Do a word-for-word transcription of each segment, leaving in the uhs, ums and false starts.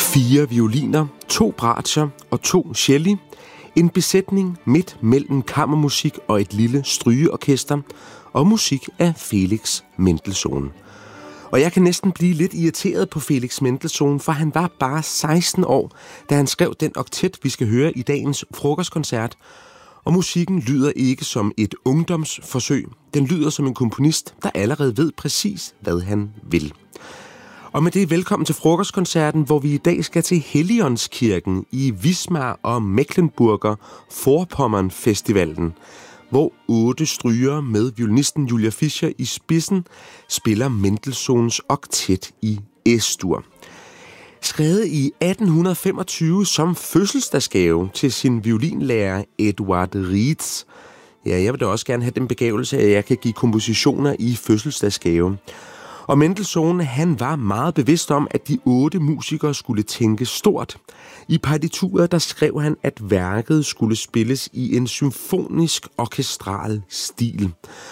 Fire violiner, to bratcher og to celli. En besætning midt mellem kammermusik og et lille strygeorkester. Og musik af Felix Mendelssohn. Og jeg kan næsten blive lidt irriteret på Felix Mendelssohn, for han var bare seksten år, da han skrev den oktet, vi skal høre i dagens frokostkoncert. Og musikken lyder ikke som et ungdomsforsøg. Den lyder som en komponist, der allerede ved præcis, hvad han vil. Og med det velkommen til frokostkoncerten, hvor vi i dag skal til Helligåndskirken i Wismar og Mecklenburger Vorpommern Festivalen, hvor otte strygere med violinisten Julia Fischer i spidsen spiller Mendelssohns oktet i Es-dur. Skrevet i atten femogtyve som fødselsdagsgave til sin violinlærer Eduard Rietz. Ja, jeg vil da også gerne have den begævelse, at jeg kan give kompositioner i fødselsdagsgave. Og Mendelssohn, han var meget bevidst om, at de otte musikere skulle tænke stort. I partituret, der skrev han, at værket skulle spilles i en symfonisk orkestral stil.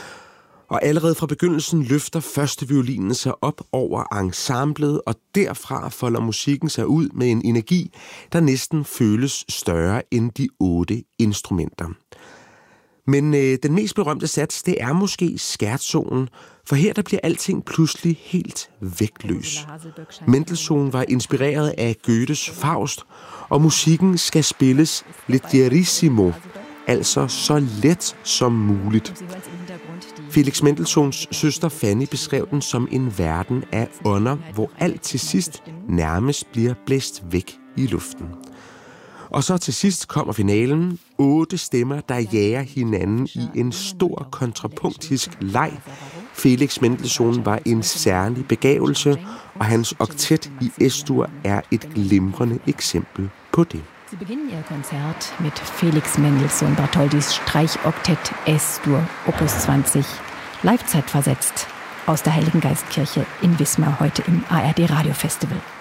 Og allerede fra begyndelsen løfter første violinen sig op over ensemblet, og derfra folder musikken sig ud med en energi, der næsten føles større end de otte instrumenter. Men øh, den mest berømte sats, det er måske scherzoen, for her der bliver alting pludselig helt vægtløs. Mendelssohn var inspireret af Goethes Faust, og musikken skal spilles leggerissimo, altså så let som muligt. Felix Mendelssohns søster Fanny beskrev den som en verden af ånder, hvor alt til sidst nærmest bliver blæst væk i luften. Og så til sidst kommer finalen. Otte stemmer, der jager hinanden i en stor kontrapunktisk leg. Felix Mendelssohn var en særlig begavelse, og hans oktet i Es-dur er et glimrende eksempel på det. Sie beginnen Ihr Konzert mit Felix Mendelssohn Bartholdys Streichoktet Es-dur, Opus zwanzig, live zeitversetzt aus der Heiligen Geistkirche in Wismar heute im A R D Radio Festival.